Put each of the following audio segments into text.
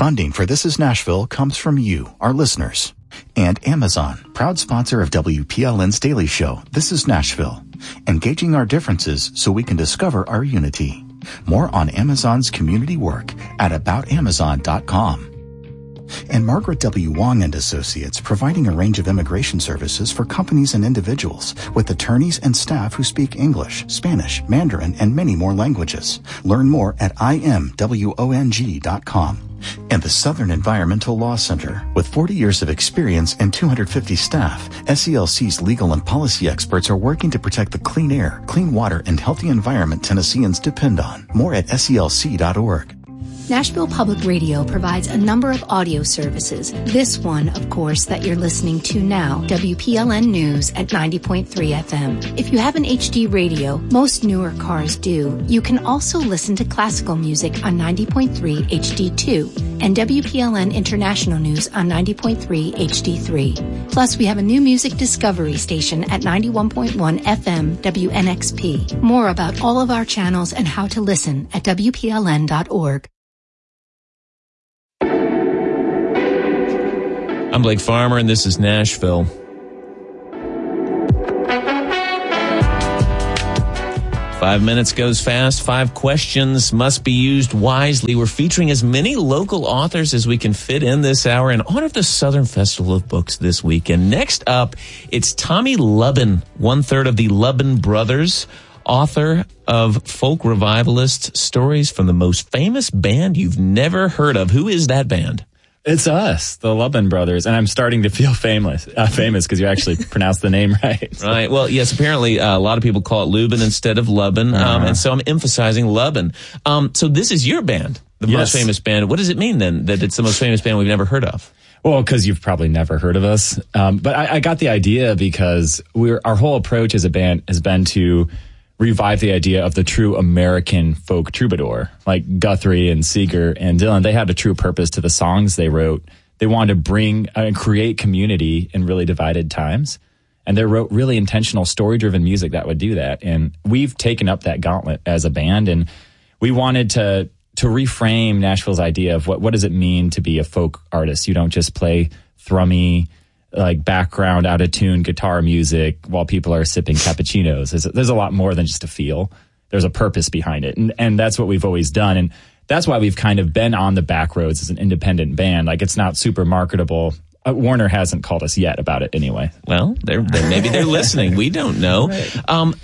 Funding for This Is Nashville comes from you, our listeners. And Amazon, proud sponsor of WPLN's daily show, This Is Nashville. Engaging our differences so we can discover our unity. More on Amazon's community work at aboutamazon.com. And Margaret W. Wong and Associates, providing a range of immigration services for companies and individuals with attorneys and staff who speak English, Spanish, Mandarin, and many more languages. Learn more at imwong.com. And the Southern Environmental Law Center. With 40 years of experience and 250 staff, SELC's legal and policy experts are working to protect the clean air, clean water, and healthy environment Tennesseans depend on. More at SELC.org. Nashville Public Radio provides a number of audio services. This one, of course, that you're listening to now, WPLN News at 90.3 FM. If you have an HD radio, most newer cars do, you can also listen to classical music on 90.3 HD2 and WPLN International News on 90.3 HD3. Plus, we have a new music discovery station at 91.1 FM WNXP. More about all of our channels and how to listen at WPLN.org. I'm Blake Farmer, and this is Nashville. 5 minutes goes fast. 5 questions must be used wisely. We're featuring as many local authors as we can fit in this hour in honor of the Southern Festival of Books this weekend. Next up, it's Tommy Lubben, one-third of the Lubben Brothers, author of folk revivalist stories from the most famous band you've never heard of. Who is that band? It's us, the Lubben Brothers, and I'm starting to feel famous because you actually pronounced the name right. So. Right. Well, yes, apparently a lot of people call it Lubben instead of Lubben, and so I'm emphasizing Lubben. So this is your band, the most famous band. What does it mean, then, that it's the most famous band we've never heard of? Well, because you've probably never heard of us. But I got the idea because our whole approach as a band has been to revive the idea of the true American folk troubadour, like Guthrie and Seeger and Dylan. They had a true purpose to the songs they wrote. They wanted to bring and create community in really divided times. And they wrote really intentional story-driven music that would do that. And we've taken up that gauntlet as a band. And we wanted to reframe Nashville's idea of what does it mean to be a folk artist. You don't just play thrummy, like background out of tune guitar music while people are sipping cappuccinos. There's a lot more than just a feel. There's a purpose behind it. And that's what we've always done. And that's why we've kind of been on the back roads as an independent band. Like, it's not super marketable. Warner hasn't called us yet about it anyway. Well, maybe they're listening. We don't know. Right.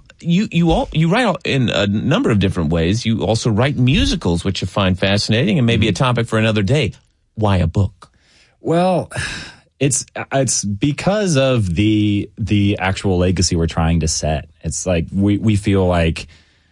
You write in a number of different ways. You also write musicals, which you find fascinating and maybe a topic for another day. Why a book? Well, it's because of the actual legacy we're trying to set. It's like we feel like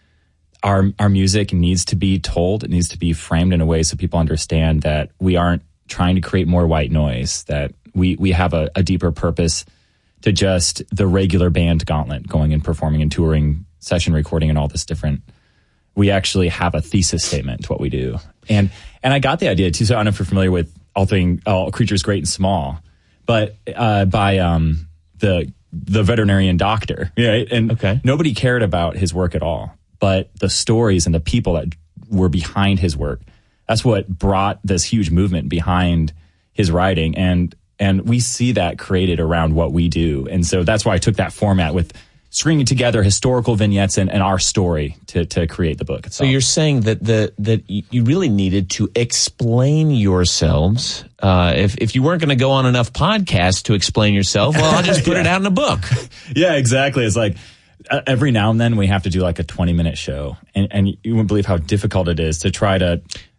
our music needs to be told. It needs to be framed in a way so people understand that we aren't trying to create more white noise, that we have a deeper purpose to just the regular band gauntlet, going and performing and touring, session recording, and all this different. We actually have a thesis statement to what we do. And I got the idea too. So I don't know if you're familiar with All Creatures Great and Small, but by the veterinarian doctor, right? And nobody cared about his work at all, but the stories and the people that were behind his work, that's what brought this huge movement behind his writing. And we see that created around what we do. And so that's why I took that format with stringing together historical vignettes and our story to create the book itself. So you're saying that you really needed to explain yourselves. If you weren't going to go on enough podcasts to explain yourself, well, I'll just put it out in a book. Yeah, exactly. It's like every now and then we have to do like a 20-minute show. And you wouldn't believe how difficult it is to try to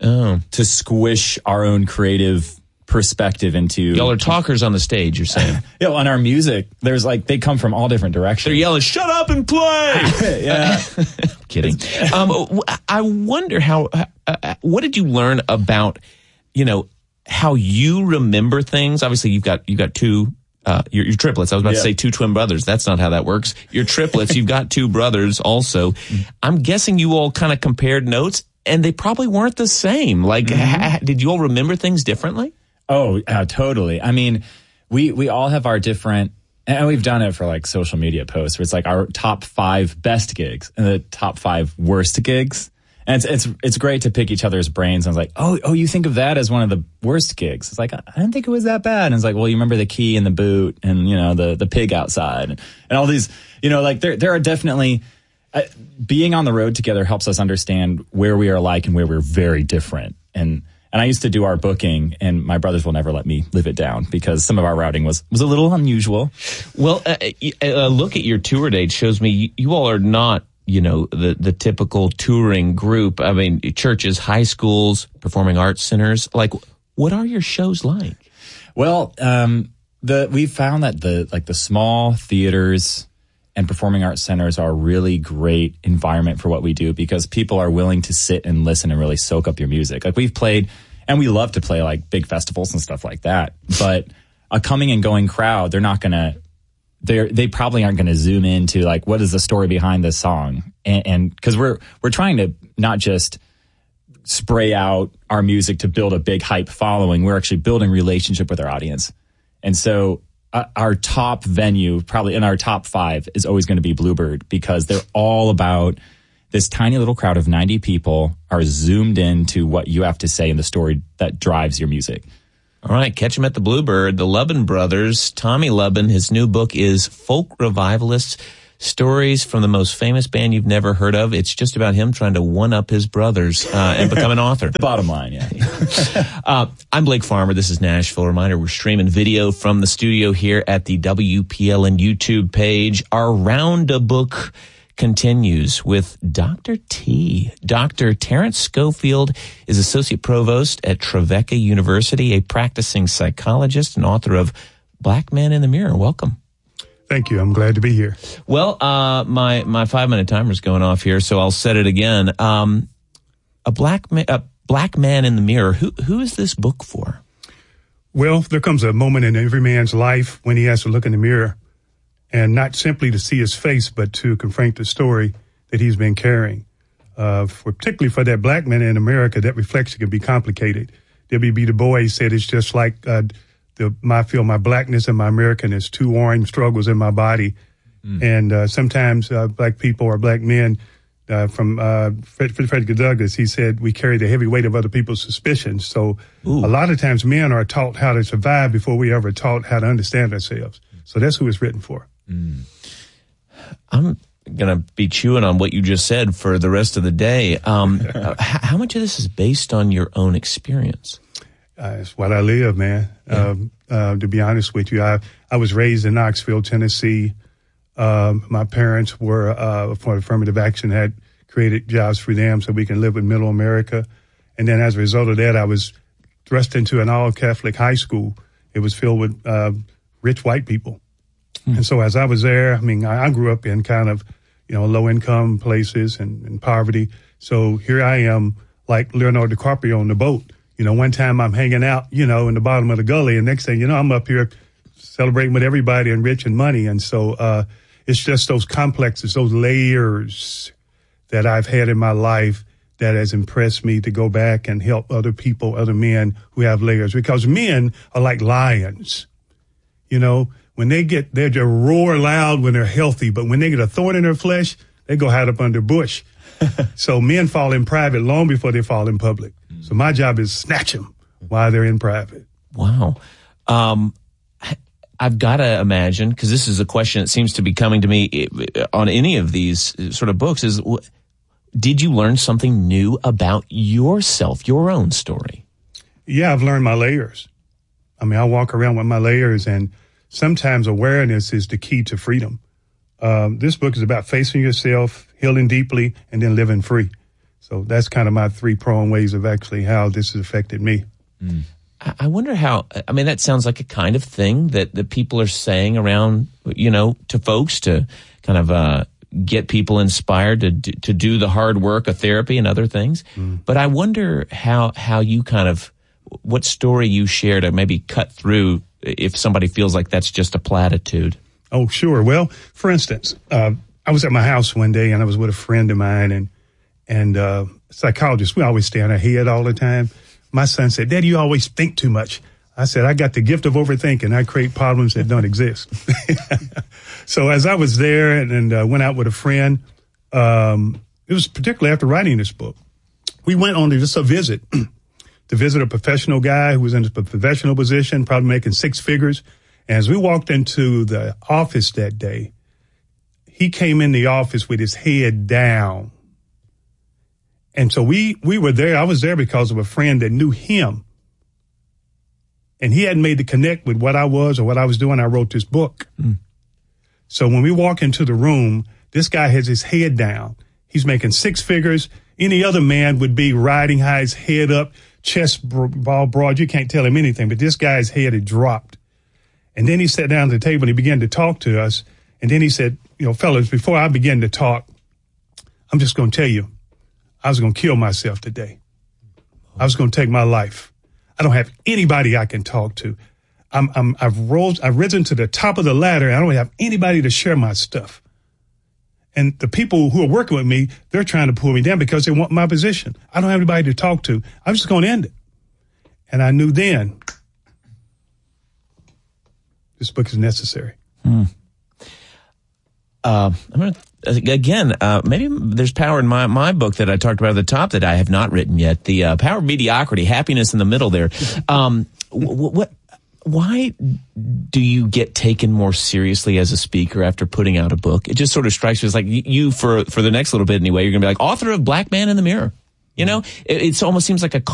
squish our own creative perspective into. Y'all are talkers on the stage, you're saying. Yeah, on our music, there's like, they come from all different directions. They're yelling, "Shut up and play!" Yeah. Kidding. I wonder what did you learn about, how you remember things? Obviously, you've got two, your triplets. I was about to say two twin brothers. That's not how that works. Your triplets, you've got two brothers also. I'm guessing you all kind of compared notes, and they probably weren't the same. Like, did you all remember things differently? Oh, totally. I mean, we all have our different, and we've done it for like social media posts where it's like our top 5 best gigs and the top 5 worst gigs. And it's great to pick each other's brains. And it's like, oh, you think of that as one of the worst gigs. It's like, I didn't think it was that bad. And it's like, well, you remember the key in the boot and, the pig outside and all these, like there are definitely, being on the road together helps us understand where we are alike and where we're very different. And I used to do our booking, and my brothers will never let me live it down because some of our routing was a little unusual. Well, a look at your tour date shows me you all are not, the typical touring group. I mean, churches, high schools, performing arts centers. Like, what are your shows like? Well, we've found that the small theaters and performing arts centers are a really great environment for what we do because people are willing to sit and listen and really soak up your music. Like we've played, and we love to play like big festivals and stuff like that. But a coming and going crowd, they probably aren't going to zoom into like, what is the story behind this song? And because we're trying to not just spray out our music to build a big hype following, we're actually building relationship with our audience. And so our top venue, probably in our top 5, is always going to be Bluebird because they're all about this tiny little crowd of 90 people are zoomed into what you have to say in the story that drives your music. All right, catch them at the Bluebird. The Lubin Brothers, Tommy Lubin, his new book is Folk Revivalists, Stories from the Most Famous Band You've Never Heard of. It's just about him trying to one-up his brothers and become an author. The bottom line, yeah. I'm Blake Farmer. This is Nashville. Reminder, we're streaming video from the studio here at the WPLN YouTube page. Our Round-a-Book continues with Dr. T. Dr. Terrence Schofield is Associate Provost at Trevecca University, a practicing psychologist and author of Black Man in the Mirror. Welcome. Thank you. I'm glad to be here. Well, my 5-minute timer's going off here, so I'll set it again. A black man in the mirror. Who is this book for? Well, there comes a moment in every man's life when he has to look in the mirror and not simply to see his face, but to confront the story that he's been carrying. Particularly for that black man in America, that reflection can be complicated. W.B. Du Bois said it's just like I feel my blackness and my Americanness, 2 orange struggles in my body. And sometimes black people or black men, from Frederick Douglass, he said, we carry the heavy weight of other people's suspicions. So a lot of times men are taught how to survive before we ever taught how to understand ourselves. So that's who it's written for. I'm going to be chewing on what you just said for the rest of the day. How much of this is based on your own experience? It's what I live, man. Yeah. To be honest with you, I was raised in Knoxville, Tennessee. My parents were for affirmative action, had created jobs for them so we can live in middle America. And then as a result of that, I was thrust into an all-Catholic high school. It was filled with rich white people. And so as I was there, I mean, I grew up in kind of, low-income places and poverty. So here I am, like Leonardo DiCaprio on the boat. One time I'm hanging out, in the bottom of the gully, and next thing you know, I'm up here celebrating with everybody and rich and money. And so it's just those complexes, those layers that I've had in my life that has impressed me to go back and help other people, other men who have layers. Because men are like lions. When they just roar loud when they're healthy, but when they get a thorn in their flesh, they go hide up under a bush. So men fall in private long before they fall in public. So my job is snatch them while they're in private. Wow. I've got to imagine, because this is a question that seems to be coming to me on any of these sort of books, is did you learn something new about yourself, your own story? Yeah, I've learned my layers. I mean, I walk around with my layers, and sometimes awareness is the key to freedom. This book is about facing yourself, healing deeply, and then living free. So that's kind of my 3-pronged ways of actually how this has affected me. I wonder how, that sounds like a kind of thing that the people are saying around, to folks to kind of get people inspired to do the hard work of therapy and other things. But I wonder how you kind of, what story you share to maybe cut through if somebody feels like that's just a platitude. Oh, sure. Well, for instance, I was at my house one day and I was with a friend of mine and psychologists, we always stay on our head all the time. My son said, Daddy, you always think too much. I said, I got the gift of overthinking. I create problems that don't exist. So as I was there and went out with a friend, it was particularly after writing this book. we went on to just a visit to visit a professional guy who was in a professional position, probably making six figures. And as we walked into the office that day, he came in the office with his head down. And so we were there. I was there because of a friend that knew him. And he hadn't made the connect with what I was or what I was doing. I wrote this book. So when we walk into the room, this guy has his head down. He's making six figures. Any other man would be riding high, his head up, chest ball broad. You can't tell him anything, but this guy's head had dropped. And then he sat down at the table and he began to talk to us. And then he said, fellas, before I begin to talk, I'm just going to tell you, I was going to kill myself today. I was going to take my life. I don't have anybody I can talk to. I've risen to the top of the ladder. And I don't have anybody to share my stuff. And the people who are working with me, they're trying to pull me down because they want my position. I don't have anybody to talk to. I'm just going to end it. And I knew then this book is necessary. Maybe there's power in my book that I talked about at the top that I have not written yet. The Power of Mediocrity, happiness in the middle there. Why do you get taken more seriously as a speaker after putting out a book? It just sort of strikes me as like you, for the next little bit anyway, you're going to be like author of Black Man in the Mirror. It almost seems like a